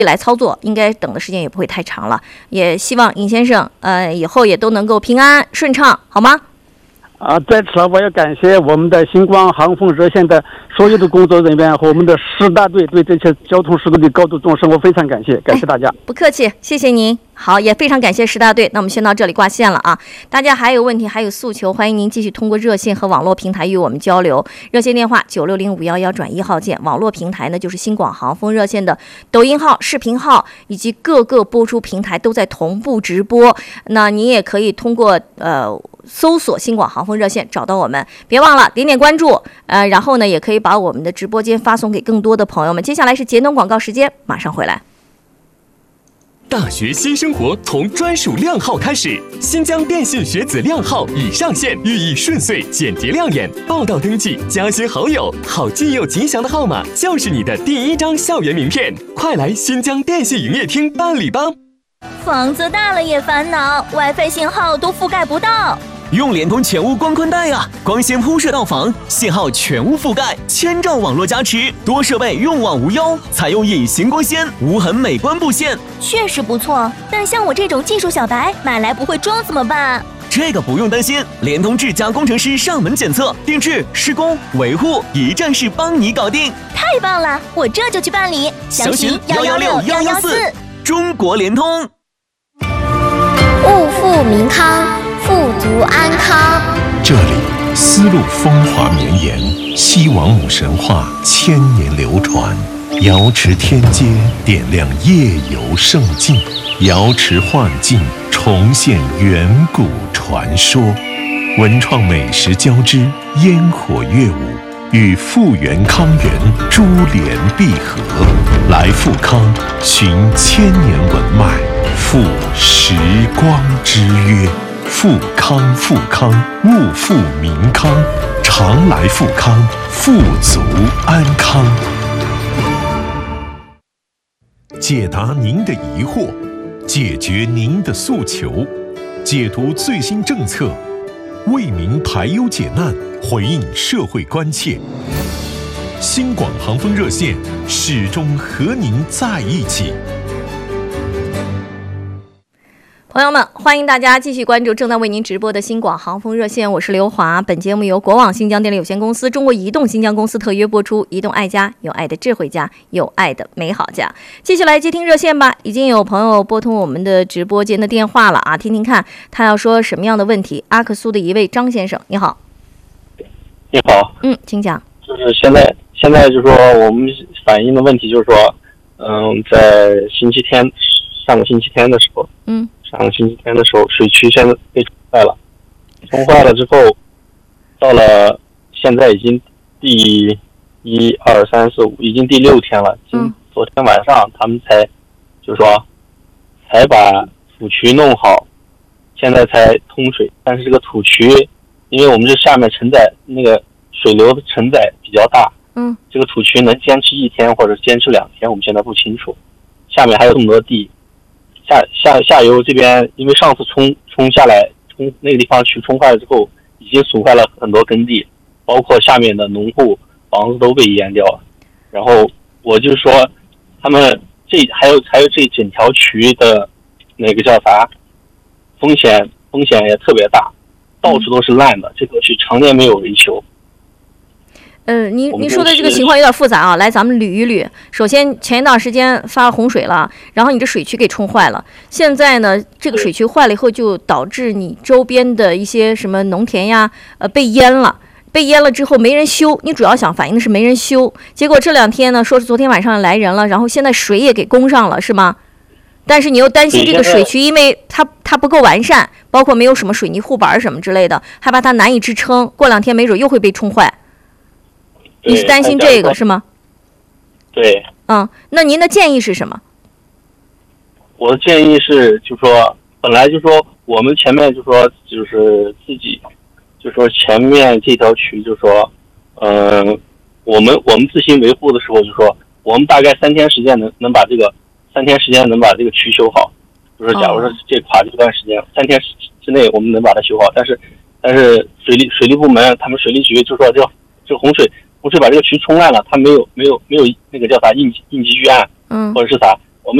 来操作，应该等的时间也不会太长了。也希望尹先生以后也都能够平安顺畅，好吗？ 在此我要感谢我们的星光航空热线的所有的工作人员和我们的10大队对这些交通事故的高度重视，我非常感谢大家。 不客气，谢谢您。好，也非常感谢10大队。那我们先到这里挂线了啊！大家还有问题还有诉求，欢迎您继续通过热线和网络平台与我们交流。热线电话960-511转1号键，网络平台呢就是星广航风热线的抖音号、视频号以及各个播出平台都在同步直播。那你也可以通过搜索星广航风热线找到我们，别忘了点点关注，然后呢也可以把我们的直播间发送给更多的朋友们。接下来是节能广告时间，马上回来。 大学新生活从专属靓号开始，新疆电信学子靓号已上线，寓意顺遂、简洁亮眼。报到登记，加些好友，好记又吉祥的号码就是你的第一张校园名片。快来新疆电信营业厅办理吧！ 房子大了也烦恼 ，WiFi 信号都覆盖不到。 用联通全屋光宽带啊，光纤铺设到房，信号全屋覆盖，1000兆网络加持，多设备用网无忧，采用隐形光纤，无痕美观布线， 确实不错。但像我这种技术小白，买来不会装怎么办？ 这个不用担心，联通智家工程师上门检测、定制、施工、维护，一站式帮你搞定。 太棒了，我这就去办理。 详询116-114。中国联通。 物富民康，富足安康。 这里丝路风华绵延，西王母神话千年流传，瑶池天街点亮夜游胜境，瑶池幻境重现远古传说，文创美食交织，烟火乐舞与富源康源珠联璧合，来富康寻千年文脉，赴时光之约。富康物富民康，常来富康，富足安康。解答您的疑惑，解决您的诉求，解读最新政策，为民排忧解难，回应社会关切。星广航风热线始终和您在一起。 朋友们，欢迎大家继续关注正在为您直播的星广航风热线，我是刘华。本节目由国网新疆电力有限公司、中国移动新疆公司特约播出。移动爱家，有爱的智慧家，有爱的美好家。继续来接听热线吧，已经有朋友拨通我们的直播间的电话了啊，听听看他要说什么样的问题。阿克苏的一位张先生，你好。 你好。 请讲。 就是现在就是说我们反映的问题就是说，在上个星期天的时候，水渠现在被冲坏了，之后，到了现在已经第1、2、3、4、5，已经第6天了。昨天晚上他们才把土渠弄好，现在才通水。但是这个土渠，因为我们这下面承载那个水流的承载比较大，这个土渠能坚持1天或者坚持2天，我们现在不清楚。下面还有这么多地。下游这边，因为上次冲下来，那个地方渠冲坏了之后，已经损坏了很多耕地，包括下面的农户房子都被淹掉了。然后我就说，他们还有这整条渠的那个叫啥，风险也特别大，到处都是烂的，这个渠常年没有维修。 您说的这个情况有点复杂啊，来咱们捋一捋。首先前一段时间发洪水了，然后你这水渠给冲坏了，现在呢这个水渠坏了以后，就导致你周边的一些什么农田呀被淹了之后没人修，你主要想反映的是没人修，结果这2天呢说是昨天晚上来人了，然后现在水也给供上了，是吗？但是你又担心这个水渠，因为它不够完善，包括没有什么水泥护板什么之类的，害怕它难以支撑，过2天没准又会被冲坏。你是担心这个是吗？ 对。 那您的建议是什么？ 我的建议是，就说本来就说我们前面就说就是自己就说前面这条渠就说，我们自行维护的时候就说，我们大概3天时间能把这个渠修好，就是假如说这段时间3天之内我们能把它修好，但是水利部门他们水利局就说这个洪水把这个渠冲烂了，他没有那个叫啥应急预案，或者是啥，